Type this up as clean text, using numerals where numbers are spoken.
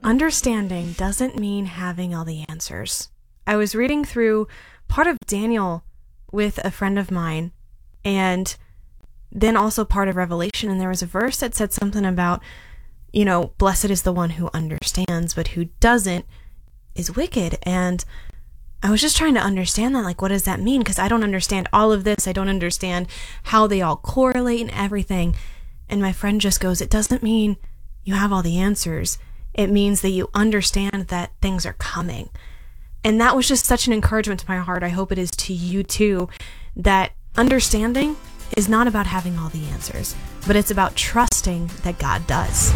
understanding doesn't mean having all the answers. I was reading through part of Daniel with a friend of mine, and then also part of Revelation, and there was a verse that said something about, blessed is the one who understands, but who doesn't is wicked. And I was just trying to understand that, like, what does that mean? Because I don't understand all of this. I don't understand how they all correlate and everything. And my friend just goes, it doesn't mean you have all the answers. It means that you understand that things are coming. And that was just such an encouragement to my heart. I hope it is to you too, that understanding is not about having all the answers, but it's about trusting that God does.